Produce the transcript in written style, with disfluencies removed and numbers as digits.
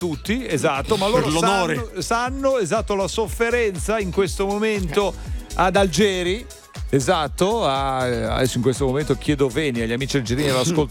tutti, esatto, ma loro sanno esatto la sofferenza in questo momento ad Algeri. Esatto, adesso in questo momento chiedo venia agli amici algerini all'ascolto